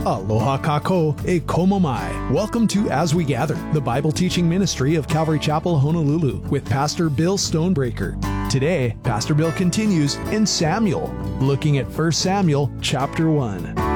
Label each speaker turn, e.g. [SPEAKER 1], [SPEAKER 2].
[SPEAKER 1] Aloha kako e komo mai. Welcome to As We Gather, the Bible teaching ministry of Calvary Chapel, Honolulu, with Pastor Bill Stonebreaker. Today, Pastor Bill continues in Samuel, looking at 1 Samuel chapter 1.